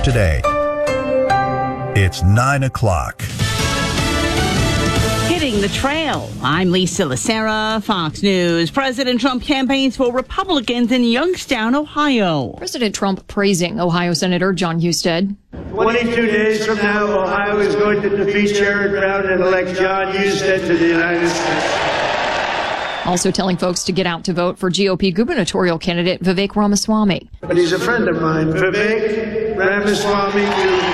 today. It's 9 o'clock. Hitting the trail. I'm Lisa Lacera, Fox News. President Trump campaigns for Republicans in Youngstown, Ohio. President Trump praising Ohio Senator Jon Husted. 22 days from now, Ohio is going to defeat Sherrod Brown and elect Jon Husted to the United States. Also telling folks to get out to vote for GOP gubernatorial candidate Vivek Ramaswamy. But he's a friend of mine. Vivek Ramaswamy.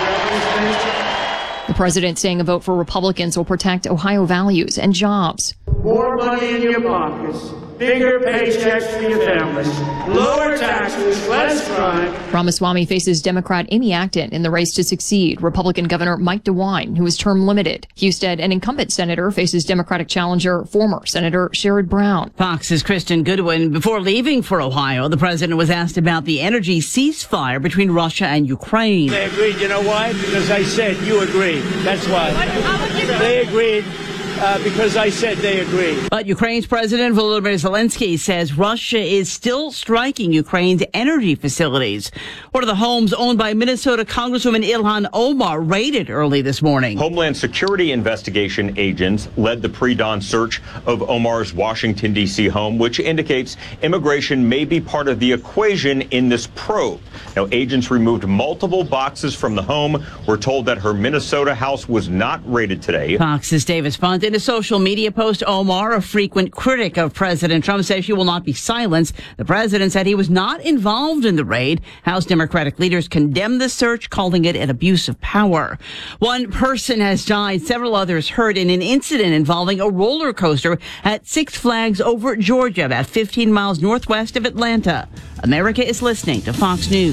The president saying a vote for Republicans will protect Ohio values and jobs. More money in your pockets, bigger paychecks for your families, lower taxes, less crime. Ramaswamy faces Democrat Amy Acton in the race to succeed Republican Governor Mike DeWine, who is term limited. Husted, an incumbent senator, faces Democratic challenger former Senator Sherrod Brown. Fox's Kristen Goodwin. Before leaving for Ohio, the president was asked about the energy ceasefire between Russia and Ukraine. They agreed. You know why? Because I said you agreed. That's why. They agreed. Because I said they agreed. But Ukraine's President Volodymyr Zelensky says Russia is still striking Ukraine's energy facilities. One of the homes owned by Minnesota Congresswoman Ilhan Omar raided early this morning. Homeland Security investigation agents led the pre-dawn search of Omar's Washington, D.C. home, which indicates immigration may be part of the equation in this probe. Now, agents removed multiple boxes from the home. We're told that her Minnesota house was not raided today. Fox's Davis Punt. In a social media post, Omar, a frequent critic of President Trump, says she will not be silenced. The president said he was not involved in the raid. House Democratic leaders condemned the search, calling it an abuse of power. One person has died, several others hurt in an incident involving a roller coaster at Six Flags over Georgia, about 15 miles northwest of Atlanta. America is listening to Fox News.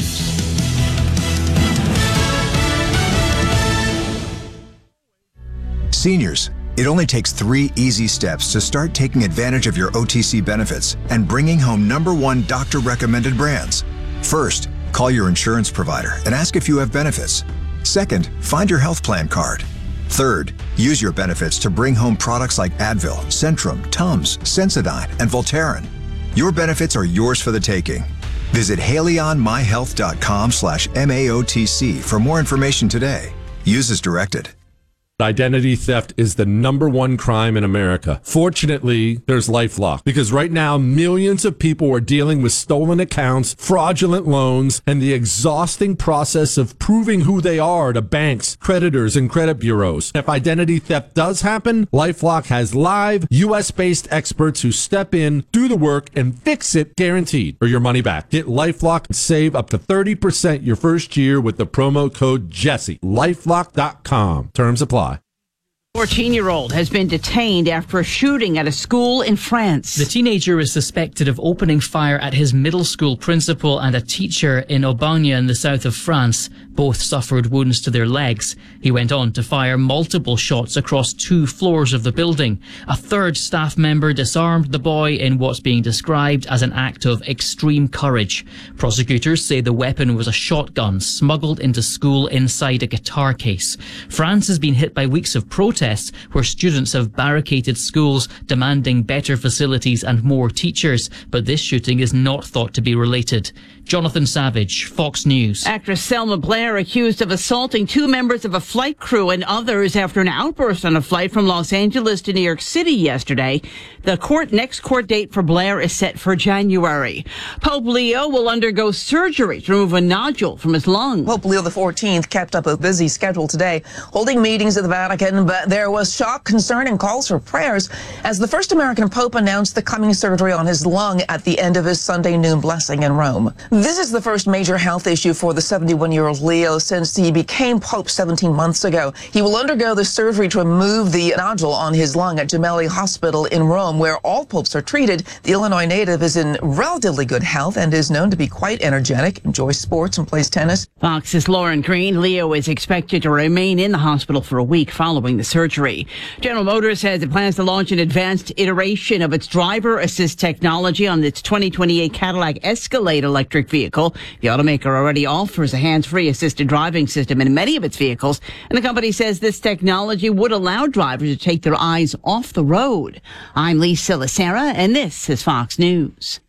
Seniors, it only takes 3 easy steps to start taking advantage of your OTC benefits and bringing home #1 doctor-recommended brands. First, call your insurance provider and ask if you have benefits. Second, find your health plan card. Third, use your benefits to bring home products like Advil, Centrum, Tums, Sensodyne, and Voltaren. Your benefits are yours for the taking. Visit HaleyOnMyHealth.com/MAOTC for more information today. Use as directed. Identity theft is the #1 crime in America. Fortunately, there's LifeLock, because right now millions of people are dealing with stolen accounts, fraudulent loans, and the exhausting process of proving who they are to banks, creditors, and credit bureaus. If identity theft does happen, LifeLock has live US-based experts who step in, do the work, and fix it guaranteed, or your money back. Get LifeLock and save up to 30% your first year with the promo code Jesse. LifeLock.com. Terms apply. 14-year-old has been detained after a shooting at a school in France. The teenager is suspected of opening fire at his middle school principal and a teacher in Aubagne in the south of France. Both suffered wounds to their legs. He went on to fire multiple shots across 2 floors of the building. A third staff member disarmed the boy in what's being described as an act of extreme courage. Prosecutors say the weapon was a shotgun smuggled into school inside a guitar case. France has been hit by weeks of protests where students have barricaded schools demanding better facilities and more teachers, but this shooting is not thought to be related. Jonathan Savage, Fox News. Actress Selma Blair accused of assaulting 2 members of a flight crew and others after an outburst on a flight from Los Angeles to New York City yesterday. The next court date for Blair is set for January. Pope Leo will undergo surgery to remove a nodule from his lung. Pope Leo XIV kept up a busy schedule today, holding meetings at the Vatican, but there was shock, concern, and calls for prayers as the first American pope announced the coming surgery on his lung at the end of his Sunday noon blessing in Rome. This is the first major health issue for the 71-year-old Leo since he became pope 17 months ago. He will undergo the surgery to remove the nodule on his lung at Gemelli Hospital in Rome, where all popes are treated. The Illinois native is in relatively good health and is known to be quite energetic, enjoys sports, and plays tennis. Fox's Lauren Green. Leo is expected to remain in the hospital for a week following the surgery. General Motors says it plans to launch an advanced iteration of its driver assist technology on its 2028 Cadillac Escalade electric vehicle. The automaker already offers a hands-free assisted driving system in many of its vehicles, and the company says this technology would allow drivers to take their eyes off the road. I'm Lisa Lacera, and this is Fox News.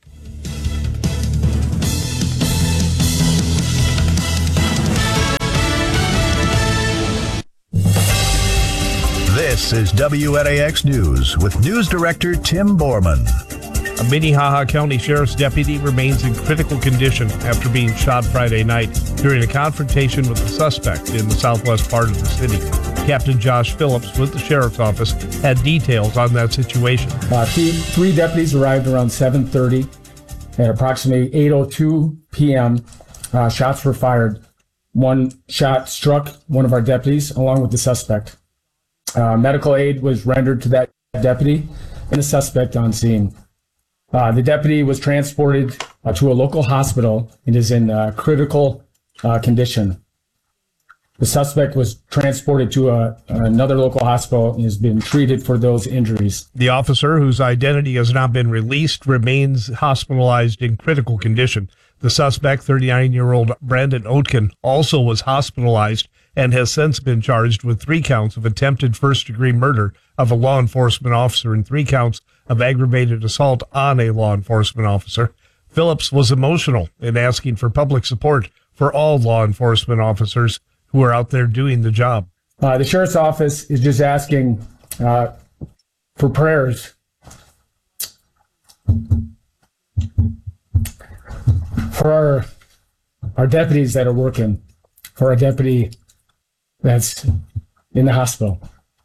This is WNAX News with News Director Tim Borman. A Minnehaha County Sheriff's deputy remains in critical condition after being shot Friday night during a confrontation with a suspect in the southwest part of the city. Captain Josh Phillips with the Sheriff's Office had details on that situation. Three deputies arrived around 7:30. At approximately 8:02 p.m., shots were fired. One shot struck one of our deputies along with the suspect. Medical aid was rendered to that deputy and the suspect on scene. The deputy was transported to a local hospital and is in critical condition. The suspect was transported to another local hospital and has been treated for those injuries. The officer, whose identity has not been released, remains hospitalized in critical condition. The suspect, 39-year-old Brandon Oetken, also was hospitalized and has since been charged with 3 counts of attempted first-degree murder of a law enforcement officer and 3 counts of aggravated assault on a law enforcement officer. Phillips was emotional in asking for public support for all law enforcement officers who are out there doing the job. The Sheriff's Office is just asking for prayers for our deputies that are working, for our deputy that's in the hospital.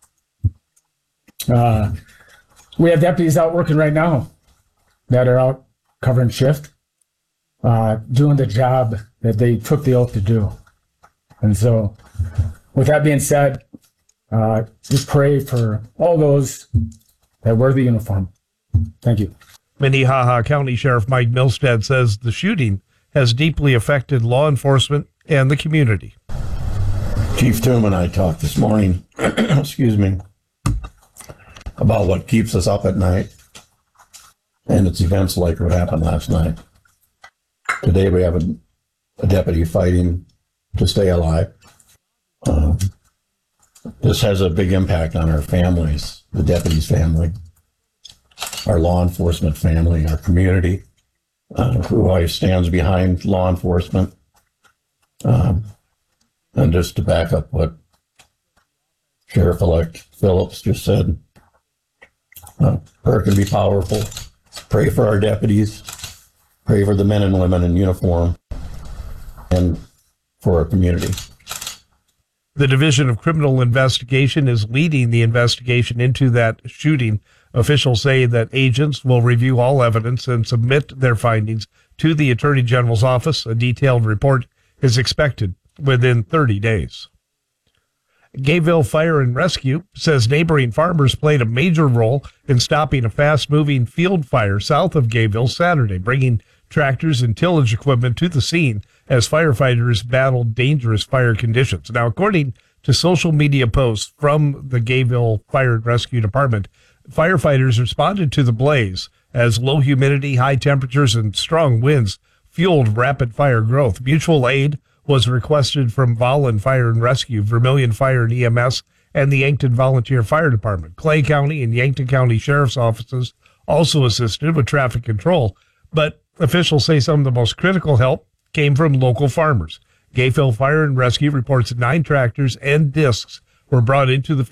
We have deputies out working right now that are out covering shift, doing the job that they took the oath to do. And so, with that being said, just pray for all those that wear the uniform. Thank you. Minnehaha County Sheriff Mike Milstead says the shooting has deeply affected law enforcement and the community. Chief Toom and I talked this morning, excuse me, about what keeps us up at night, and it's events like what happened last night. Today we have a deputy fighting to stay alive. This has a big impact on our families, the deputy's family, our law enforcement family, our community, who always stands behind law enforcement. And just to back up what Sheriff-elect Phillips just said, prayer can be powerful. Pray for our deputies, pray for the men and women in uniform, and for our community. The Division of Criminal Investigation is leading the investigation into that shooting. Officials say that agents will review all evidence and submit their findings to the Attorney General's office. A detailed report is expected within 30 days. Gayville Fire and Rescue says neighboring farmers played a major role in stopping a fast-moving field fire south of Gayville Saturday, bringing tractors and tillage equipment to the scene as firefighters battled dangerous fire conditions. Now, according to social media posts from the Gayville Fire and Rescue Department, firefighters responded to the blaze as low humidity, high temperatures, and strong winds fueled rapid fire growth. Mutual aid was requested from Volun Fire and Rescue, Vermilion Fire and EMS, and the Yankton Volunteer Fire Department. Clay County and Yankton County Sheriff's Offices also assisted with traffic control, but officials say some of the most critical help came from local farmers. Gayville Fire and Rescue reports 9 tractors and discs were brought into the